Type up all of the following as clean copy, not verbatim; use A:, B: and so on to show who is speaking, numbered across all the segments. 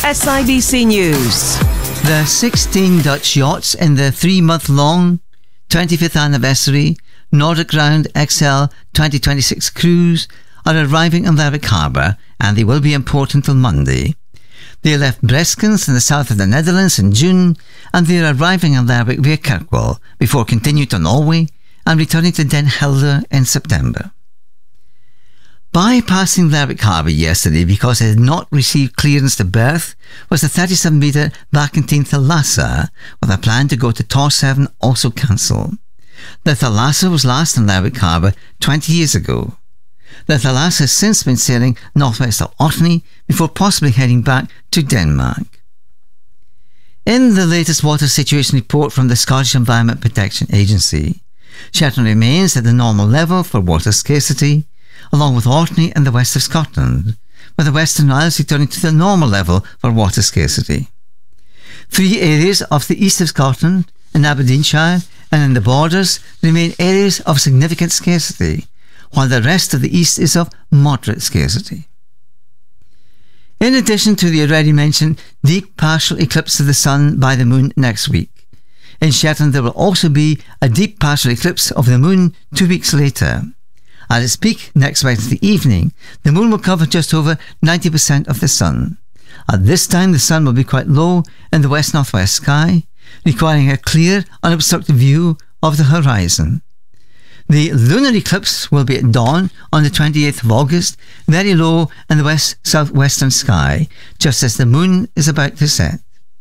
A: SIBC News.
B: The 16 Dutch yachts in the 3-month-long 25th anniversary Nordic Round XL 2026 cruise are arriving in Lerwick Harbour, and they will be in port until Monday. They left Breskens in the south of the Netherlands in June, and they are arriving in Lerwick via Kirkwall before continuing to Norway and returning to Den Helder in September. Bypassing Lerwick Harbour yesterday because it had not received clearance to berth was the 37-metre Vakentien Thalassa, with a plan to go to Tor7 also cancelled. The Thalassa was last in Lerwick Harbour 20 years ago. The Thalassa has since been sailing northwest of Orkney before possibly heading back to Denmark. In the latest water situation report from the Scottish Environment Protection Agency, Shetland remains at the normal level for water scarcity, along with Orkney and the west of Scotland, with the Western Isles returning to the normal level for water scarcity. 3 areas off the east of Scotland, in Aberdeenshire and in the borders, remain areas of significant scarcity, while the rest of the east is of moderate scarcity. In addition to the already mentioned deep partial eclipse of the sun by the moon next week, in Shetland there will also be a deep partial eclipse of the moon 2 weeks later. At its peak next Wednesday evening, the moon will cover just over 90% of the sun. At this time, the sun will be quite low in the west-northwest sky, requiring a clear, unobstructed view of the horizon. The lunar eclipse will be at dawn on the 28th of August, very low in the west-southwestern sky, just as the moon is about to set.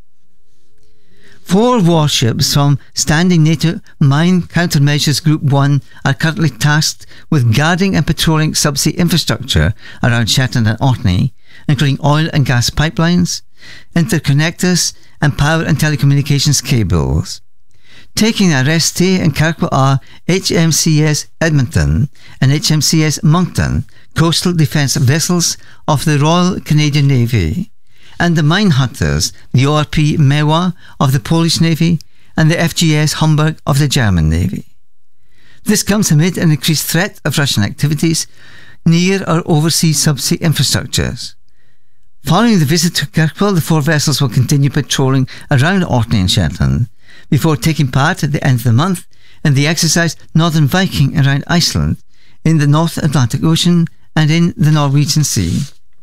B: 4 warships from Standing NATO Mine Countermeasures Group 1 are currently tasked with guarding and patrolling subsea infrastructure around Shetland and Orkney, including oil and gas pipelines, interconnectors and power and telecommunications cables. Taking a rest in Kirkwall are HMCS Edmonton and HMCS Moncton, coastal defence vessels of the Royal Canadian Navy, and the mine hunters, the ORP Mewa of the Polish Navy and the FGS Hamburg of the German Navy. This comes amid an increased threat of Russian activities near or overseas subsea infrastructures. Following the visit to Kirkwall, the 4 vessels will continue patrolling around Orkney and Shetland before taking part at the end of the month in the exercise Northern Viking around Iceland, in the North Atlantic Ocean and in the Norwegian Sea.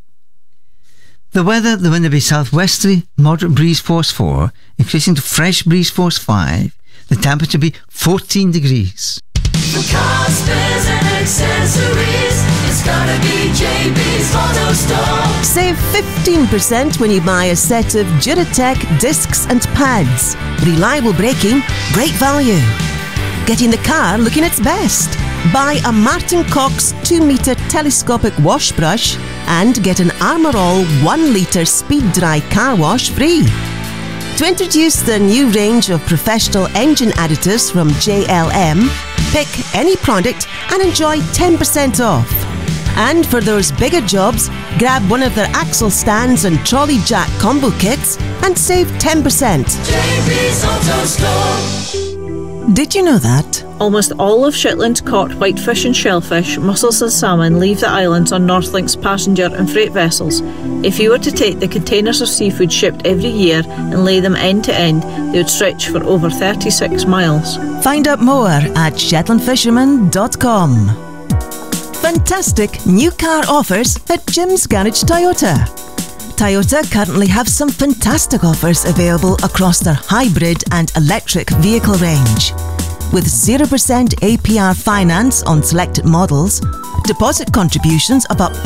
B: The weather, the wind will be southwesterly, moderate breeze force 4, increasing to fresh breeze force 5. The temperature will be 14 degrees.
C: For car spares and accessories, it's gotta be JB's Auto Store.
A: Save 15% when you buy a set of Duratec discs and pads. Reliable braking, great value. Getting the car looking its best. Buy a Martin Cox 2-metre telescopic wash brush and get an Armour All 1-litre speed dry car wash free. To introduce the new range of professional engine additives from JLM, pick any product and enjoy 10% off. And for those bigger jobs, grab one of their axle stands and trolley jack combo kits and save 10%.
C: JB's Auto Store.
A: Did you know that?
D: Almost all of Shetland's caught whitefish and shellfish, mussels and salmon leave the islands on Northlink's passenger and freight vessels. If you were to take the containers of seafood shipped every year and lay them end to end, they would stretch for over 36 miles.
A: Find out more at shetlandfisherman.com. Fantastic new car offers at Jim's Garage Toyota. Toyota currently have some fantastic offers available across their hybrid and electric vehicle range. With 0% APR finance on selected models, deposit contributions of up to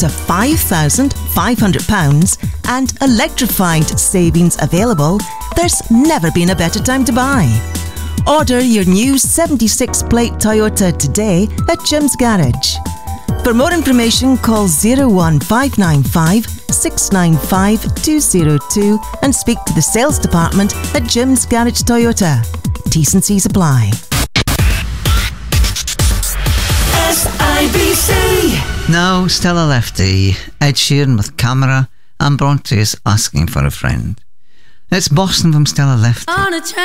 A: £5,500 and electrified savings available, there's never been a better time to buy. Order your new 76-plate Toyota today at Jim's Garage. For more information, call 01595 695 202 and speak to the sales department at Jim's Garage Toyota. T&Cs apply.
C: SIBC.
B: Now, Stella Lefty, Ed Sheeran with Camera, and Bronte is Asking for a Friend. It's Boston from Stella Lefty.
C: On a